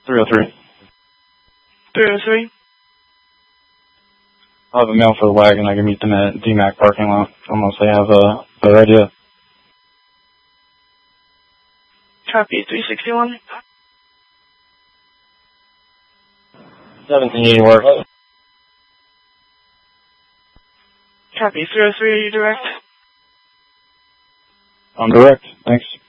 303. 303. I'll have a mail for the wagon. I can meet them at DMAC parking lot unless they have a better idea. Copy. 361. 1780 works. Copy. 303, are you direct? I'm direct. Thanks.